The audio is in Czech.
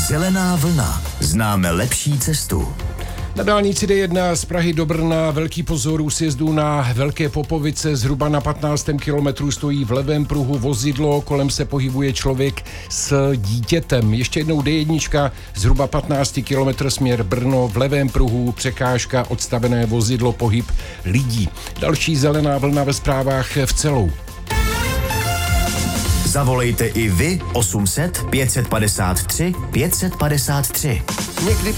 Zelená vlna. Známe lepší cestu. Na dálnici D1 z Prahy do Brna velký pozor u sjezdu na Velké Popovice. Zhruba na 15. kilometru stojí v levém pruhu vozidlo, kolem se pohybuje člověk s dítětem. Ještě jednou D1, zhruba 15 kilometr směr Brno, v levém pruhu překážka, odstavené vozidlo, pohyb lidí. Další zelená vlna ve zprávách v celou. Zavolejte i vy 800 553 553. Někdy